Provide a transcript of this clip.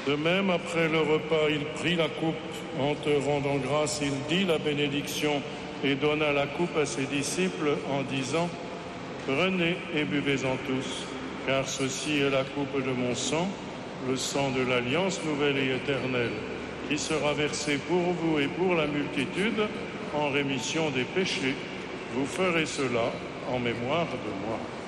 De même, après le repas, il prit la coupe. En te rendant grâce, il dit la bénédiction et donna la coupe à ses disciples en disant : Prenez et buvez-en tous, car ceci est la coupe de mon sang, le sang de l'alliance nouvelle et éternelle, qui sera versé pour vous et pour la multitude en rémission des péchés. Vous ferez cela en mémoire de moi.